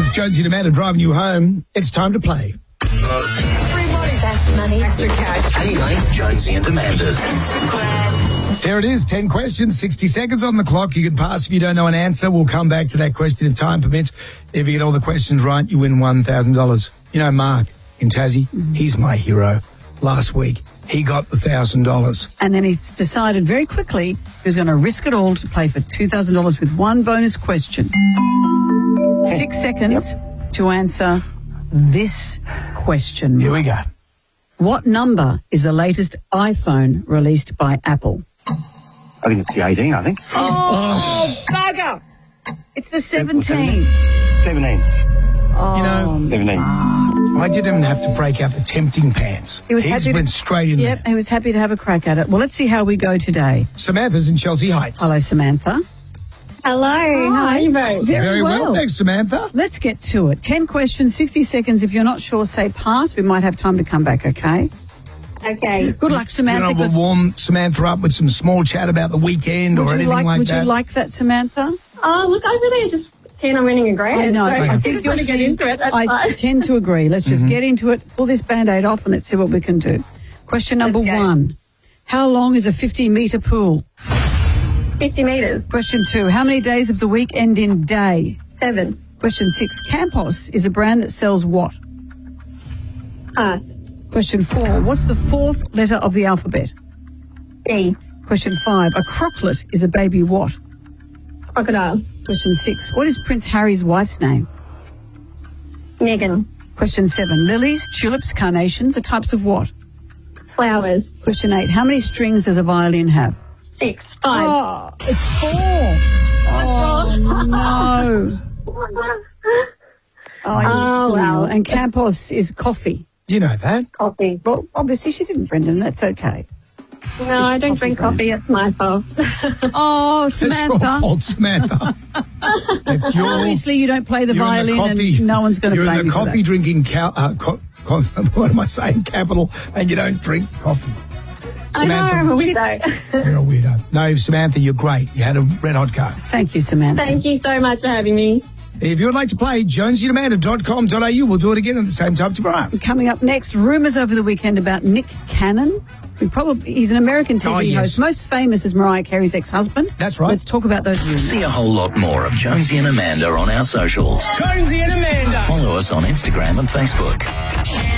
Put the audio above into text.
Jonesy and Amanda driving you home. It's time to play. Free money. Best money. Extra cash. Anyway, Jonesy and Amanda's. Here it is, 10 questions, 60 seconds on the clock. You can pass if you don't know an answer. We'll come back to that question if time permits. If you get all the questions right, you win $1,000. You know Mark in Tassie? He's my hero. Last week, he got the $1,000. And then he's decided very quickly he was going to risk it all to play for $2,000 with one bonus question. 6 seconds to answer this question. Here we go. What number is the latest iPhone released by Apple? I think it's the 18, I think. Oh, bugger! It's the 17. 17. You know, 17. I didn't even have to break out the tempting pants. He was He happy just to- went straight in Yep, there. he was happy to have a crack at it. Well, let's see how we go today. Samantha's in Chelsea Heights. Hello, Samantha. Hello, how are you both? Very well, thanks, Samantha. Let's get to it. 10 questions, 60 seconds. If you're not sure, say pass. We might have time to come back, okay? Okay. Good luck, Samantha. You know, we'll 'cause warm Samantha up with some small chat about the weekend or anything like would that. you like that, Samantha? Oh, look, I really just keen on winning a grade. I know. So I if think you you're want to get keen. into it, that's I fine. tend to agree. Let's just get into it, pull this Band-Aid off, and let's see what we can do. Question number Let's go. 1. How long is a 50-metre pool? 50 metres. Question 2. How many days of the week end in day? 7. Question 6. Campos is a brand that sells what? Pass. Question 4. What's the 4th letter of the alphabet? D. Question 5. A croclet is a baby what? Crocodile. Question 6. What is Prince Harry's wife's name? Megan. Question 7. Lilies, tulips, carnations are types of what? Flowers. Question 8. How many strings does a violin have? 6. 5. Oh, it's 4. Oh, no. Oh, wow. And Campos is coffee. You know that. Coffee. Well, obviously she didn't, Brendan. That's okay. No, I don't drink coffee. It's my fault. Oh, It's your Samantha. fault, Samantha. It's your... Obviously you don't play the you're in violin coffee- and no one's going to You're blame in you the for that. coffee drinking... what am I saying? Capital, and you don't drink coffee. I know, I'm a weirdo. You're a weirdo. No, Samantha, you're great. You had a red hot go. Thank you, Samantha. Thank you so much for having me. If you would like to play, jonesyandamanda.com.au. We'll do it again at the same time tomorrow. Coming up next, rumours over the weekend about Nick Cannon. He's an American TV yes. host, most famous as Mariah Carey's ex-husband. That's right. Let's talk about those rumours. See a whole lot more of Jonesy and Amanda on our socials. Jonesy and Amanda. Follow us on Instagram and Facebook.